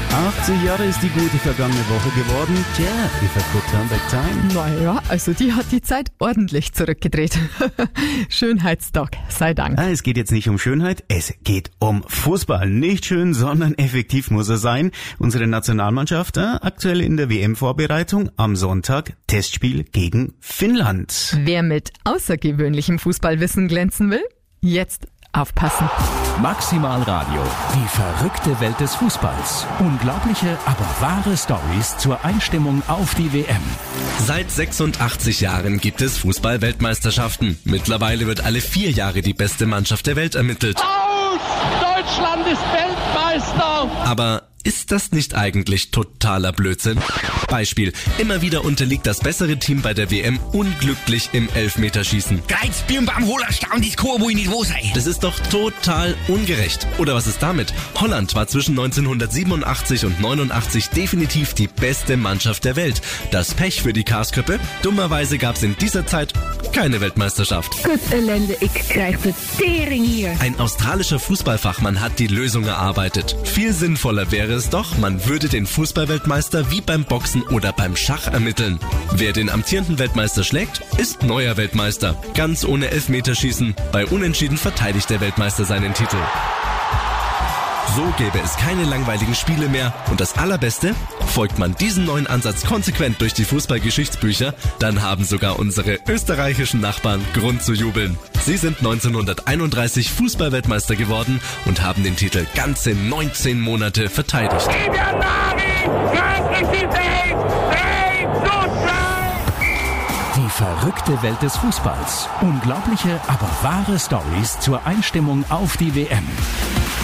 80 Jahre ist die gute vergangene Woche geworden. Tja, if I could turn back time. Naja, also die hat die Zeit ordentlich zurückgedreht. Schönheitstag, sei Dank. Es geht jetzt nicht um Schönheit, es geht um Fußball. Nicht schön, sondern effektiv muss er sein. Unsere Nationalmannschaft aktuell in der WM-Vorbereitung, am Sonntag Testspiel gegen Finnland. Wer mit außergewöhnlichem Fußballwissen glänzen will, jetzt aufpassen. Maximal Radio, die verrückte Welt des Fußballs. Unglaubliche, aber wahre Stories zur Einstimmung auf die WM. Seit 86 Jahren gibt es Fußball-Weltmeisterschaften. Mittlerweile wird alle 4 Jahre die beste Mannschaft der Welt ermittelt. Aus! Deutschland ist Weltmeister! Aber ist das nicht eigentlich totaler Blödsinn? Beispiel: Immer wieder unterliegt das bessere Team bei der WM unglücklich im Elfmeterschießen. Greiz, Birnbaum, Holer, Staun, die Chor, wo ich nicht wo sei. Das ist doch total ungerecht. Oder was ist damit? Holland war zwischen 1987 und 89 definitiv die beste Mannschaft der Welt. Das Pech für die Karsköppe? Dummerweise gab es in dieser Zeit keine Weltmeisterschaft. Gut, Ellende, ich krijg de tering hier. Ein australischer Fußballfachmann hat die Lösung erarbeitet. Viel sinnvoller wäre es doch, man würde den Fußballweltmeister wie beim Boxen oder beim Schach ermitteln. Wer den amtierenden Weltmeister schlägt, ist neuer Weltmeister. Ganz ohne Elfmeterschießen. Bei Unentschieden verteidigt der Weltmeister seinen Titel. So gäbe es keine langweiligen Spiele mehr. Und das Allerbeste, folgt man diesem neuen Ansatz konsequent durch die Fußballgeschichtsbücher, dann haben sogar unsere österreichischen Nachbarn Grund zu jubeln. Sie sind 1931 Fußballweltmeister geworden und haben den Titel ganze 19 Monate verteidigt. Die verrückte Welt des Fußballs. Unglaubliche, aber wahre Stories zur Einstimmung auf die WM.